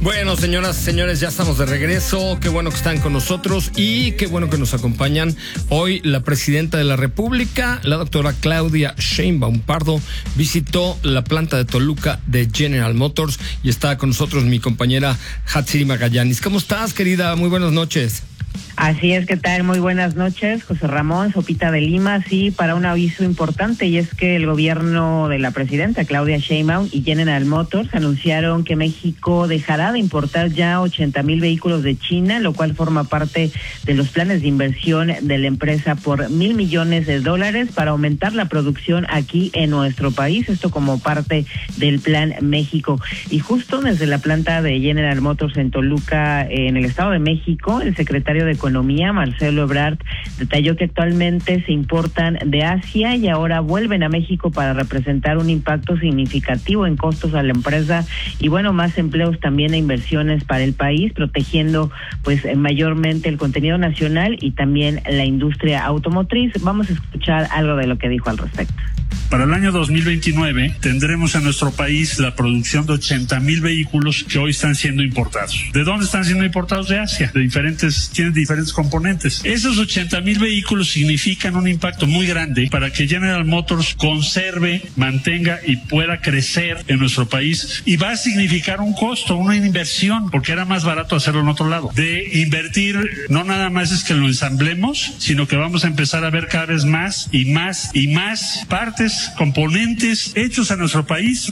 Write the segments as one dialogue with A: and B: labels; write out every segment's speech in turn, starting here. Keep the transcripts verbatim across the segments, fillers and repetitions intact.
A: Bueno, señoras, señores, ya estamos de regreso. Qué bueno que están con nosotros y qué bueno que nos acompañan hoy. La presidenta de la República, la doctora Claudia Sheinbaum Pardo, visitó la planta de Toluca de General Motors y está con nosotros mi compañera Hatsiri Magallanes. ¿Cómo estás, querida? Muy buenas noches.
B: Así es, ¿qué tal? Muy buenas noches, José Ramón, Sopita de Lima. Sí, para un aviso importante, y es que el gobierno de la presidenta Claudia Sheinbaum y General Motors anunciaron que México dejará de importar ya ochenta mil vehículos de China, lo cual forma parte de los planes de inversión de la empresa por mil millones de dólares para aumentar la producción aquí en nuestro país, esto como parte del Plan México. Y justo desde la planta de General Motors en Toluca, en el Estado de México, el secretario de Economía, Marcelo Ebrard, detalló que actualmente se importan de Asia y ahora vuelven a México para representar un impacto significativo en costos a la empresa y bueno, más empleos también e inversiones para el país, protegiendo pues mayormente el contenido nacional y también la industria automotriz. Vamos a escuchar algo de lo que dijo al respecto.
C: Para el año dos mil veintinueve tendremos en nuestro país la producción de ochenta mil vehículos que hoy están siendo importados. ¿De dónde están siendo importados? De Asia, de diferentes, tienen diferentes componentes. Esos ochenta mil vehículos significan un impacto muy grande para que General Motors conserve, mantenga y pueda crecer en nuestro país, y va a significar un costo, una inversión, porque era más barato hacerlo en otro lado. De invertir, no nada más es que lo ensamblemos, sino que vamos a empezar a ver cada vez más y más y más partes, componentes hechos en nuestro país.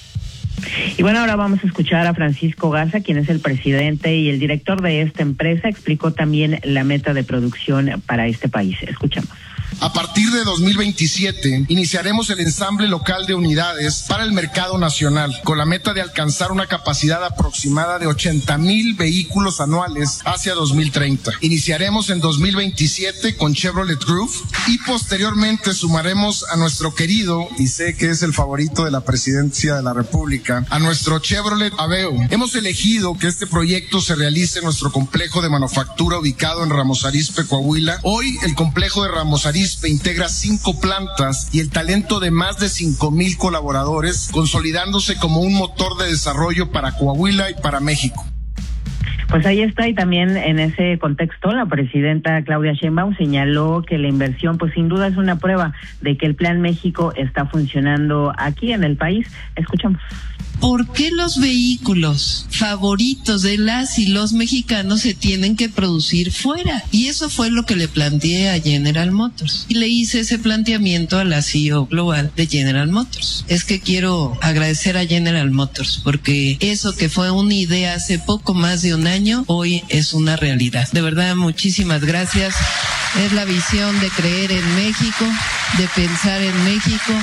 B: Y bueno, ahora vamos a escuchar a Francisco Garza, quien es el presidente y el director de esta empresa. Explicó también la meta de producción para este país. Escuchamos.
D: A partir de dos mil veintisiete, iniciaremos el ensamble local de unidades para el mercado nacional, con la meta de alcanzar una capacidad aproximada de ochenta mil vehículos anuales hacia dos mil treinta. Iniciaremos en dos mil veintisiete con Chevrolet Group y posteriormente sumaremos a nuestro querido, y sé que es el favorito de la presidencia de la República, a nuestro Chevrolet Aveo. Hemos elegido que este proyecto se realice en nuestro complejo de manufactura ubicado en Ramos Arizpe, Coahuila. Hoy el complejo de Ramos Arizpe integra cinco plantas y el talento de más de cinco mil colaboradores, consolidándose como un motor de desarrollo para Coahuila y para México.
B: Pues ahí está, y también en ese contexto la presidenta Claudia Sheinbaum señaló que la inversión pues sin duda es una prueba de que el Plan México está funcionando aquí en el país. Escuchamos.
E: ¿Por qué los vehículos favoritos de las y los mexicanos se tienen que producir fuera? Y eso fue lo que le planteé a General Motors. Y le hice ese planteamiento a la C E O global de General Motors. Es que quiero agradecer a General Motors porque eso que fue una idea hace poco más de un año, hoy es una realidad. De verdad, muchísimas gracias. Es la visión de creer en México, de pensar en México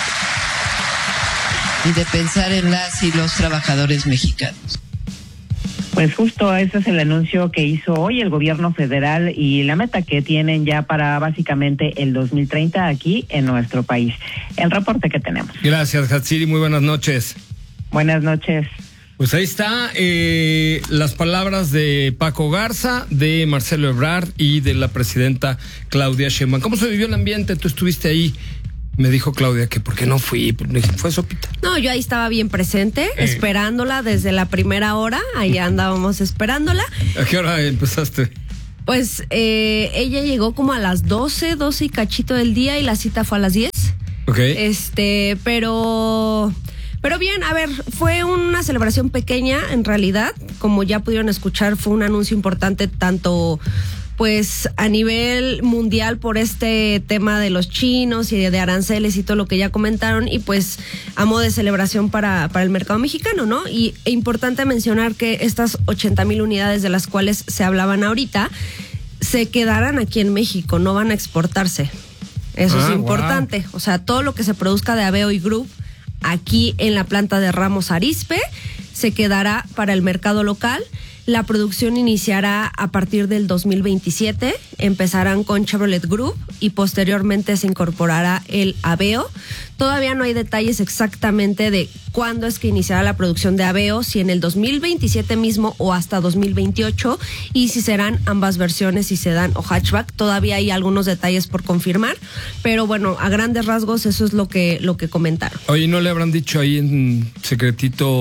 E: y de pensar en las y los trabajadores mexicanos.
B: Pues justo ese es el anuncio que hizo hoy el gobierno federal y la meta que tienen ya para básicamente el dos mil treinta aquí en nuestro país. El reporte que tenemos.
A: Gracias, Hatsiri, muy buenas noches.
B: Buenas noches.
A: Pues ahí está eh, las palabras de Paco Garza, de Marcelo Ebrard y de la presidenta Claudia Sheinbaum. ¿Cómo se vivió el ambiente? Tú estuviste ahí. Me dijo Claudia que por qué no fui, fue Sopita.
F: No, yo ahí estaba bien presente, eh. esperándola desde la primera hora, allá andábamos esperándola.
A: ¿A qué hora empezaste?
F: Pues eh, ella llegó como a las doce, doce y cachito del día y la cita fue a las diez.
A: Ok.
F: Este, pero... Pero bien, a ver, fue una celebración pequeña en realidad, como ya pudieron escuchar, fue un anuncio importante tanto... pues a nivel mundial por este tema de los chinos y de, de aranceles y todo lo que ya comentaron, y pues a modo de celebración para, para el mercado mexicano, ¿no? Y e importante mencionar que estas ochenta mil unidades de las cuales se hablaban ahorita se quedarán aquí en México, no van a exportarse. Eso ah, es importante. Wow. O sea, todo lo que se produzca de Aveo y Group aquí en la planta de Ramos Arizpe se quedará para el mercado local. La producción iniciará a partir del dos mil veintisiete, empezarán con Chevrolet Group y posteriormente se incorporará el Aveo. Todavía no hay detalles exactamente de cuándo es que iniciará la producción de Aveo, si en el dos mil veintisiete mismo o hasta dos mil veintiocho, y si serán ambas versiones, si sedán o hatchback. Todavía hay algunos detalles por confirmar, pero bueno, a grandes rasgos eso es lo que, lo que comentaron.
A: Oye, ¿no le habrán dicho ahí en secretito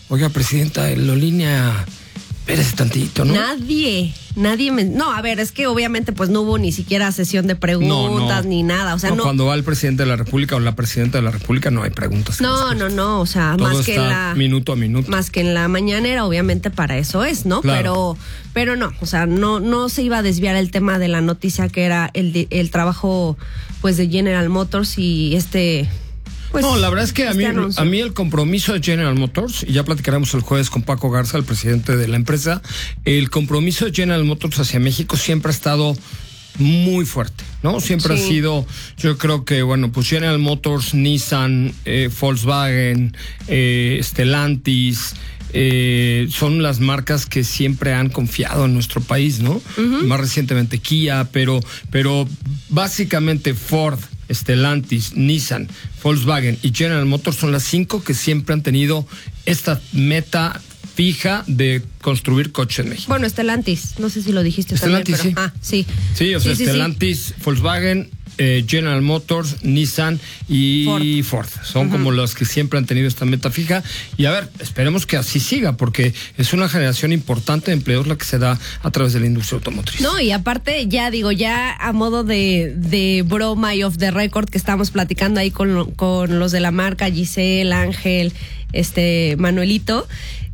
A: oiga, presidenta, la aerolínea, espérese tantito, ¿no?
F: Nadie, nadie me... No, a ver, es que obviamente pues no hubo ni siquiera sesión de preguntas
A: no, no.
F: ni nada, o sea, no,
A: no. Cuando va el presidente de la República o la presidenta de la República no hay preguntas.
F: No, no, no, o sea,
A: todo
F: más que en la...
A: minuto a minuto.
F: Más que en la mañanera, obviamente para eso es, ¿no?
A: Claro.
F: Pero pero no, o sea, no no se iba a desviar el tema de la noticia que era el, de, el trabajo pues de General Motors y este... Pues,
A: no, la verdad es que a mí,
F: anuncio.
A: a mí el compromiso de General Motors, y ya platicaremos el jueves con Paco Garza, el presidente de la empresa, el compromiso de General Motors hacia México siempre ha estado muy fuerte, ¿no? Siempre
F: sí.
A: ha sido, yo creo que, bueno, pues General Motors, Nissan, eh, Volkswagen, eh, Stellantis, eh, son las marcas que siempre han confiado en nuestro país, ¿no? Uh-huh. Más recientemente Kia, pero, pero básicamente Ford, Stellantis, Nissan, Volkswagen y General Motors son las cinco que siempre han tenido esta meta fija de construir coches en México.
F: Bueno, Stellantis, no sé si lo dijiste
A: Stellantis,
F: también, pero,
A: sí.
F: Ah, sí.
A: Sí, o sea,
F: sí, sí,
A: Stellantis,
F: sí.
A: Volkswagen, eh, General Motors, Nissan y Ford. Ford. Son uh-huh. como los que siempre han tenido esta meta fija. Y a ver, esperemos que así siga, porque es una generación importante de empleos la que se da a través de la industria automotriz.
F: No, y aparte, ya digo, ya a modo de, de broma y off the record que estamos platicando ahí con, con los de la marca, Giselle, Ángel, este, Manuelito,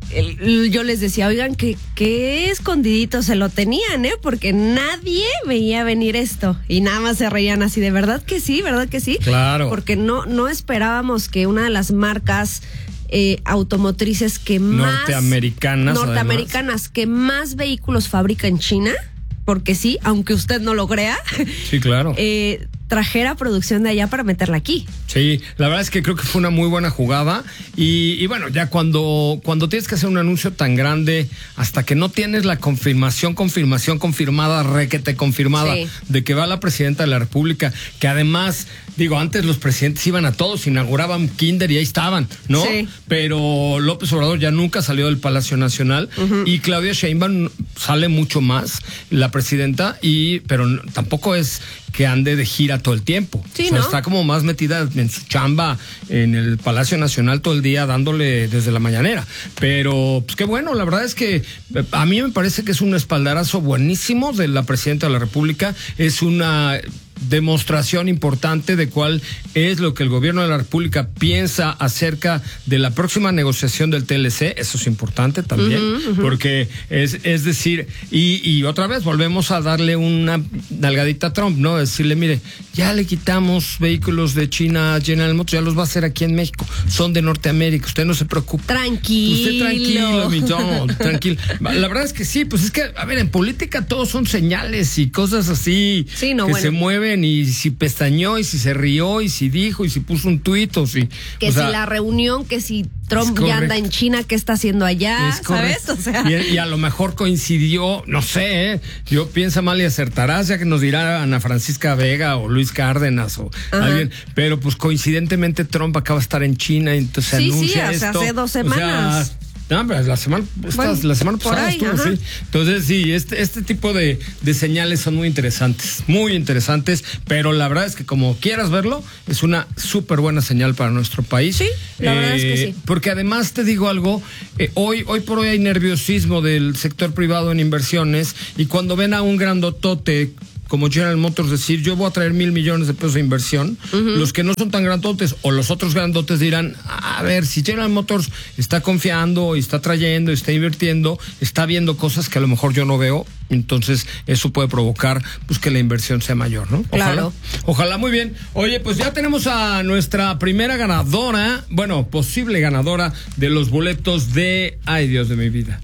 F: el, yo les decía, oigan, que, que escondidito se lo tenían, ¿eh? Porque nadie veía venir esto. Y nada más se reían así, de verdad que sí, verdad que sí.
A: Claro.
F: Porque no, no esperábamos que una de las marcas eh, automotrices que más...
A: Norteamericanas.
F: Norteamericanas, además. Que más vehículos fabrica en China, porque sí, aunque usted no lo crea.
A: Sí, claro.
F: Eh, trajera producción de allá para meterla aquí.
A: Sí, la verdad es que creo que fue una muy buena jugada y, y bueno, ya cuando, cuando tienes que hacer un anuncio tan grande, hasta que no tienes la confirmación, confirmación, confirmada, requete confirmada, sí. de que va la presidenta de la República, que además, digo, antes los presidentes iban a todos, inauguraban Kinder y ahí estaban, ¿no?
F: Sí.
A: Pero López Obrador ya nunca salió del Palacio Nacional uh-huh. y Claudia Sheinbaum sale mucho más, la presidenta, y pero no, tampoco es que ande de gira todo el tiempo.
F: Sí,
A: o sea,
F: ¿no?
A: está como más metida en su chamba en el Palacio Nacional todo el día dándole desde la mañanera. Pero, pues qué bueno, la verdad es que a mí me parece que es un espaldarazo buenísimo de la presidenta de la República. Es una demostración importante de cuál es lo que el gobierno de la República piensa acerca de la próxima negociación del T L C. Eso es importante también, uh-huh, uh-huh. porque es, es decir, y, y otra vez volvemos a darle una nalgadita a Trump, ¿no? Decirle, mire, ya le quitamos vehículos de China a General Motors, ya los va a hacer aquí en México, son de Norteamérica, usted no se preocupe.
F: Tranquilo.
A: Usted tranquilo, mi no, tranquilo. La verdad es que sí, pues es que, a ver, en política todos son señales y cosas así
F: sí, no,
A: que
F: bueno.
A: se mueven, y si pestañó, y si se rió, y si dijo, y si puso un tuit, o si...
F: Que
A: o
F: si
A: sea,
F: la reunión, que si Trump ya anda en China, ¿qué está haciendo allá? ¿Sabes? O sea...
A: y, y a lo mejor coincidió, no sé, ¿eh? Yo piensa mal y acertarás, ya que nos dirá Ana Francisca Vega o Luis Cárdenas o Ajá. alguien, pero pues coincidentemente Trump acaba de estar en China y entonces
F: sí,
A: anuncia
F: sí,
A: esto.
F: O sea, hace dos semanas.
A: O sea, no, pero la semana,
F: bueno,
A: estas, la semana pasada
F: ahí,
A: estuvo, sí. Entonces, sí, este, este tipo de, de señales son muy interesantes, muy interesantes, pero la verdad es que como quieras verlo, es una súper buena señal para nuestro país.
F: Sí, la eh, verdad es que sí.
A: Porque además te digo algo, eh, hoy, hoy por hoy hay nerviosismo del sector privado en inversiones, y cuando ven a un grandotote como General Motors decir, yo voy a traer mil millones de pesos de inversión, uh-huh. los que no son tan grandotes o los otros grandotes dirán, a ver, si General Motors está confiando y está trayendo y está invirtiendo, está viendo cosas que a lo mejor yo no veo, entonces eso puede provocar pues que la inversión sea mayor, ¿no? Ojalá,
F: claro.
A: Ojalá, muy bien. Oye, pues ya tenemos a nuestra primera ganadora, bueno, posible ganadora de los boletos de, ay Dios de mi vida,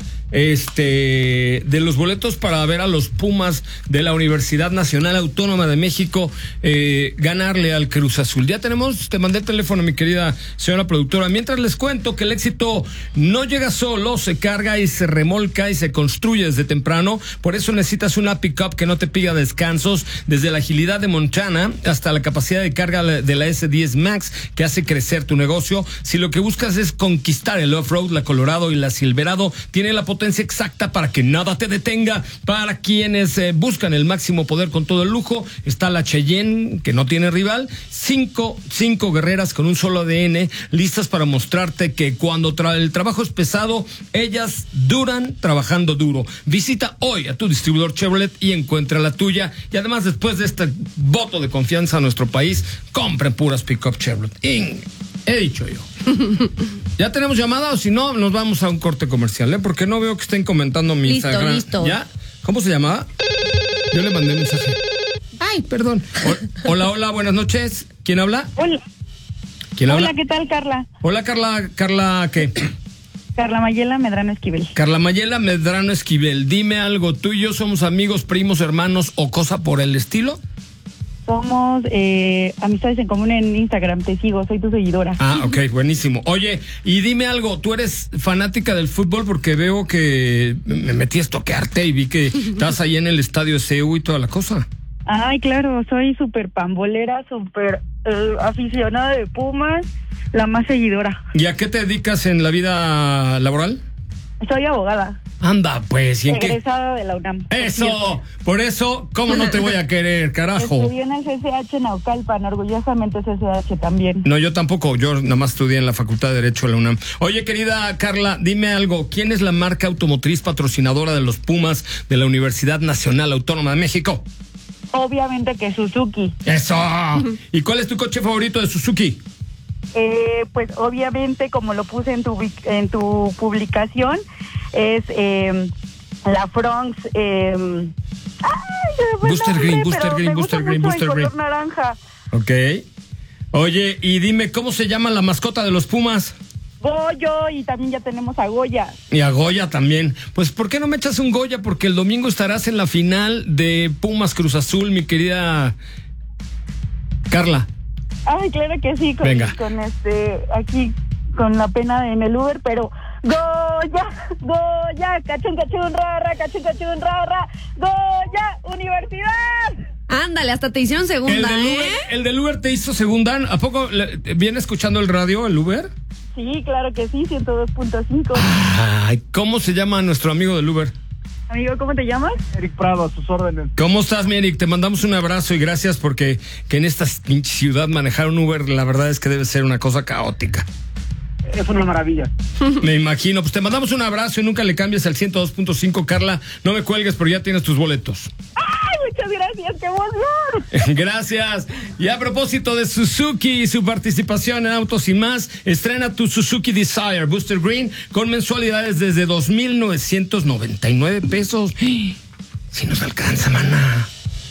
A: este de los boletos para ver a los Pumas de la Universidad Nacional Autónoma de México eh, ganarle al Cruz Azul. Ya tenemos, te mandé el teléfono, mi querida señora productora. Mientras les cuento que el éxito no llega solo, se carga y se remolca y se construye desde temprano. Por eso necesitas una pick-up que no te pida descansos, desde la agilidad de Montana hasta la capacidad de carga de la S diez Max, que hace crecer tu negocio. Si lo que buscas es conquistar el off-road, la Colorado y la Silverado tiene la potencia potencia exacta para que nada te detenga. Para quienes eh, buscan el máximo poder con todo el lujo, está la Cheyenne, que no tiene rival. Cinco, cinco guerreras con un solo A D N, listas para mostrarte que cuando tra- el trabajo es pesado, ellas duran trabajando duro. Visita hoy a tu distribuidor Chevrolet y encuentra la tuya. Y además, después de este voto de confianza a nuestro país, compren puras pick-up Chevrolet. Y he dicho yo. ¿Ya tenemos llamada o si no, nos vamos a un corte comercial, ¿eh? Porque no veo que estén comentando mi
F: listo,
A: Instagram.
F: Listo,
A: ¿Ya? ¿Cómo se llamaba? Yo le mandé mensaje. Ay, perdón. O- hola, hola, buenas noches. ¿Quién habla?
G: Hola.
A: ¿Quién habla?
G: Hola, ¿qué tal, Carla?
A: Hola, Carla. Carla, ¿qué?
G: Carla Mayela Medrano Esquivel.
A: Carla Mayela Medrano Esquivel. Dime algo, ¿tú y yo somos amigos, primos, hermanos o cosa por el estilo?
G: Somos eh, amistades en común en Instagram, te sigo, soy tu seguidora.
A: Ah, ok, buenísimo. Oye, y dime algo, ¿tú eres fanática del fútbol? Porque veo que me metí a estoquearte y vi que estás ahí en el estadio C U y toda la cosa.
G: Ay, claro, soy súper pambolera, súper eh, aficionada de Pumas, la más seguidora.
A: ¿Y a qué te dedicas en la vida laboral?
G: Soy abogada.
A: Anda, pues, ¿y en qué?
G: Egresada de la UNAM. por
A: ¡Eso!
G: cierto.
A: Por eso, ¿cómo no te voy a querer, carajo?
G: Estudié en el C C H Naucalpan, orgullosamente C C H también.
A: No, yo tampoco, yo nada más estudié en la Facultad de Derecho de la UNAM. Oye, querida Carla, dime algo, ¿quién es la marca automotriz patrocinadora de los Pumas de la Universidad Nacional Autónoma de México?
G: Obviamente que Suzuki.
A: ¡Eso! ¿Y cuál es tu coche favorito de Suzuki?
G: Eh, pues obviamente, como lo puse en tu en tu publicación, es eh, la Fronx. Eh, ay, se me fue el
A: Booster
G: nombre,
A: Green, Booster
G: pero
A: Green,
G: me
A: Booster
G: gusta
A: Green,
G: mucho
A: Booster
G: el color
A: Green.
G: naranja.
A: Ok. Oye, y dime, ¿cómo se llama la mascota de los Pumas?
G: Goyo, y también ya tenemos a Goya.
A: Y a Goya también. Pues, ¿por qué no me echas un Goya? Porque el domingo estarás en la final de Pumas Cruz Azul, mi querida Carla.
G: Ay, claro que sí, con,
A: Venga.
G: con este, aquí, con la pena en el Uber, pero Goya, Goya, cachun, cachun, rara, cachun, cachun, rara, Goya, Universidad.
F: Ándale, hasta te hicieron segunda,
A: El del,
F: ¿eh?
A: Uber, el del Uber te hizo segunda. ¿A poco le- viene escuchando el radio, el Uber?
G: Sí, claro que sí, ciento dos punto cinco.
A: Ay, ¿cómo se llama nuestro amigo del Uber?
G: Amigo, ¿cómo te llamas?
H: Eric Prado, a sus órdenes.
A: ¿Cómo estás, mi Eric? Te mandamos un abrazo y gracias porque que en esta pinche ciudad manejar un Uber, la verdad es que debe ser una cosa caótica.
H: Es una maravilla.
A: Me imagino. Pues te mandamos un abrazo y nunca le cambies al ciento dos punto cinco, Carla. No me cuelgues, pero ya tienes tus boletos.
G: ¡Ay, muchas gracias! ¡Qué emoción!
A: Gracias. Y a propósito de Suzuki y su participación en Autos y Más, estrena tu Suzuki Desire Booster Green con mensualidades desde dos mil novecientos noventa y nueve pesos. Si nos alcanza, maná.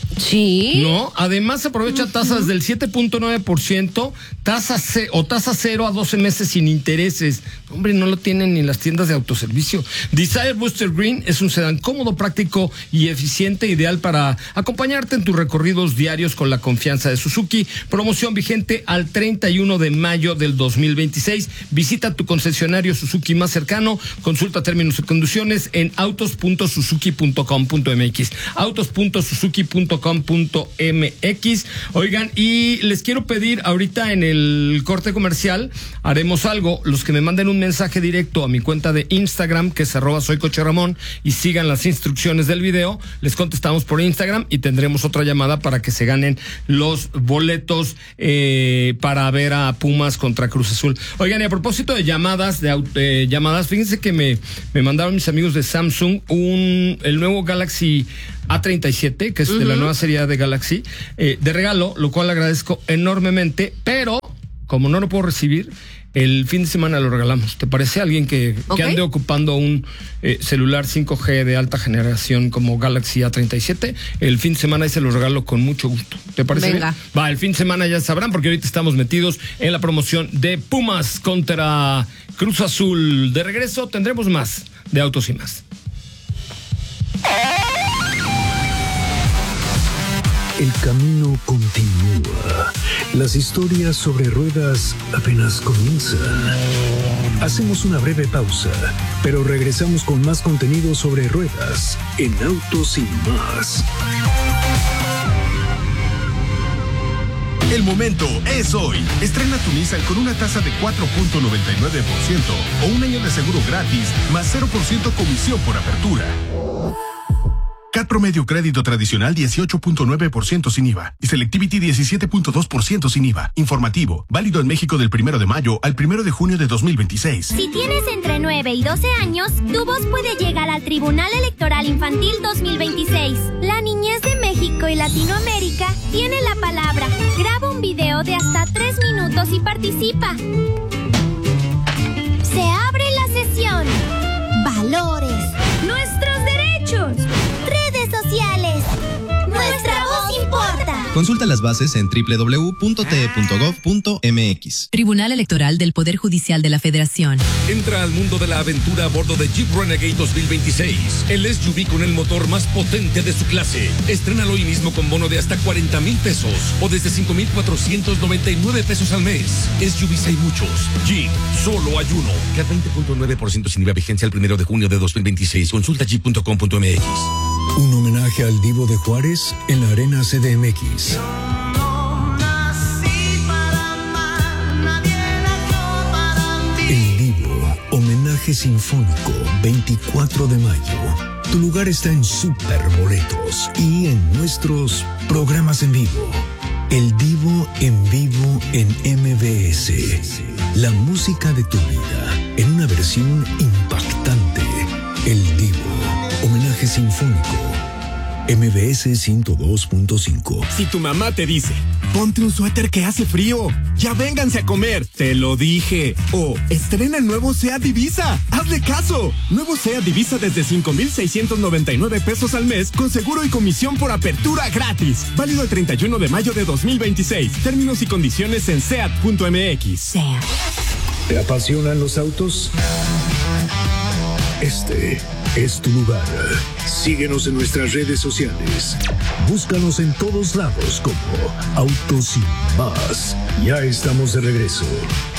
F: Sí.
A: No, además aprovecha tasas del siete punto nueve por ciento, tasa ce- o tasa cero a doce meses sin intereses. Hombre, no lo tienen ni las tiendas de autoservicio. Desire Booster Green es un sedán cómodo, práctico y eficiente, ideal para acompañarte en tus recorridos diarios con la confianza de Suzuki. Promoción vigente al treinta y uno de mayo del dos mil veintiséis. Visita tu concesionario Suzuki más cercano, consulta términos y condiciones en autos punto suzuki punto com punto m x. autos punto suzuki punto com punto m x. Oigan, y les quiero pedir ahorita en el corte comercial, haremos algo, los que me manden un mensaje directo a mi cuenta de Instagram, que es arroba soy Coche Ramón, y sigan las instrucciones del video, les contestamos por Instagram y tendremos otra llamada para que se ganen los boletos eh, para ver a Pumas contra Cruz Azul. Oigan, y a propósito de llamadas, de eh, llamadas, fíjense que me, me mandaron mis amigos de Samsung un el nuevo Galaxy A treinta y siete, que es uh-huh. de la nueva serie de Galaxy, eh, de regalo, lo cual agradezco enormemente, pero como no lo puedo recibir, el fin de semana lo regalamos. ¿Te parece? Alguien que, okay. que ande ocupando un eh, celular cinco G de alta generación como Galaxy A treinta y siete, el fin de semana ahí se lo regalo con mucho gusto. ¿Te parece?
F: Venga.
A: Bien? Va, el fin de semana ya sabrán, porque ahorita estamos metidos en la promoción de Pumas contra Cruz Azul. De regreso tendremos más de Autos y Más.
I: El camino continúa. Las historias sobre ruedas apenas comienzan. Hacemos una breve pausa, pero regresamos con más contenido sobre ruedas en Autos y Más.
J: El momento es hoy. Estrena tu Nissan con una tasa de cuatro punto noventa y nueve por ciento o un año de seguro gratis más cero por ciento comisión por apertura. C A T promedio crédito tradicional dieciocho punto nueve por ciento sin I V A y Selectivity diecisiete punto dos por ciento sin I V A. Informativo, válido en México del primero de mayo al primero de junio de dos mil veintiséis.
K: Si tienes entre nueve y doce años, tu voz puede llegar al Tribunal Electoral Infantil dos mil veintiséis. La niñez de México y Latinoamérica tiene la palabra. Graba un video de hasta tres minutos y participa. Se abre la sesión. Valores. Nuestros derechos. Redes sociales. Nuestra voz importa.
L: Consulta las bases en doble u doble u doble u punto t e punto gov punto m x.
M: Tribunal Electoral del Poder Judicial de la Federación.
N: Entra al mundo de la aventura a bordo de Jeep Renegade dos mil veintiséis. El S U V con el motor más potente de su clase. Estrénalo hoy mismo con bono de hasta cuarenta mil pesos o desde cinco mil cuatrocientos noventa y nueve pesos al mes. S U Vs hay muchos. Jeep, solo hay uno. C A T veinte punto nueve por ciento sin I V A, vigencia el primero de junio de dos mil veintiséis. Consulta jeep punto com punto m x.
I: Un homenaje al Divo de Juárez en la Arena C D M X. El Divo, homenaje sinfónico, veinticuatro de mayo. Tu lugar está en Super Boletos y en nuestros programas en vivo. El Divo en vivo en M B S. La música de tu vida en una versión impactante. El Divo, homenaje sinfónico. M B S ciento dos punto cinco.
O: Si tu mamá te dice, ponte un suéter que hace frío, ya vénganse a comer, te lo dije. O, estrena el nuevo SEAT Divisa, hazle caso. Nuevo SEAT Divisa desde cinco mil seiscientos noventa y nueve pesos al mes, con seguro y comisión por apertura gratis. Válido el treinta y uno de mayo de dos mil veintiséis. Términos y condiciones en seat punto m x.
M: SEAT.
I: ¿Te apasionan los autos? Este es tu lugar. Síguenos en nuestras redes sociales. Búscanos en todos lados como Autos y Más. Ya estamos de regreso.